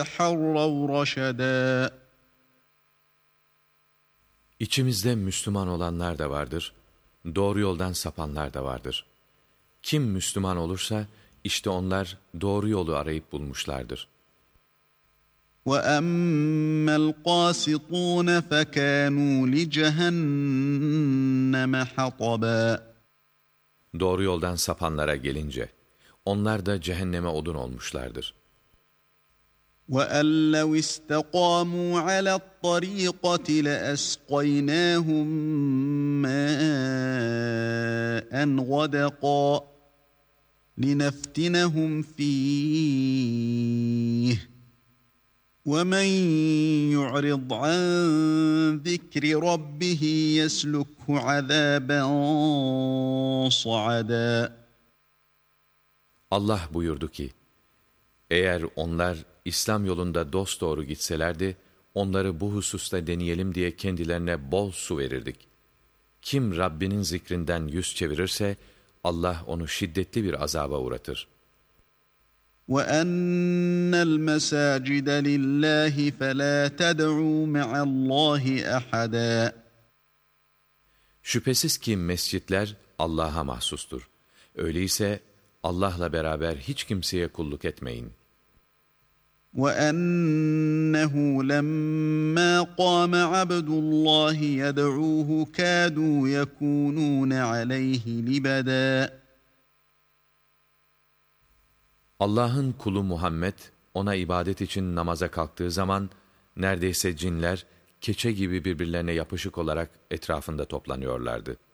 تحروا رشدا. İçimizde Müslüman olanlar da vardır, doğru yoldan sapanlar da vardır. Kim Müslüman olursa, işte onlar doğru yolu arayıp bulmuşlardır. وَأَمَّا الْقَاسِطُونَ فَكَانُوا لِجَهَنَّمَ حَطَبًا. Doğru yoldan sapanlara gelince, onlar da cehenneme odun olmuşlardır. وَأَنْ لَوْ اسْتَقَامُوا عَلَى الطَّرِيقَةِ لَأَسْقَيْنَاهُمْ مَاءً غَدَقًا لِنَفْتِنَهُمْ فِيهِ وَمَنْ يُعْرِضْ عَنْ ذِكْرِ رَبِّهِ يَسْلُكْهُ عَذَابًا صَعَدًا. Allah buyurdu ki, eğer onlar İslam yolunda dosdoğru gitselerdi, onları bu hususta deneyelim diye kendilerine bol su verirdik. Kim Rabbinin zikrinden yüz çevirirse, Allah onu şiddetli bir azaba uğratır. وَأَنَّ الْمَسَاجِدَ لِلَّهِ فَلَا تَدْعُوا مَعَ اللّٰهِ أَحَدًا. Şüphesiz ki mescitler Allah'a mahsustur. Öyleyse Allah'la beraber hiç kimseye kulluk etmeyin. وَأَنَّهُ لَمَّا قَامَ عَبْدُ اللّٰهِ يَدْعُوهُ كَادُوا يَكُونُونَ عَلَيْهِ لِبَدًا. Allah'ın kulu Muhammed, ona ibadet için namaza kalktığı zaman, neredeyse cinler, keçe gibi birbirlerine yapışık olarak etrafında toplanıyorlardı.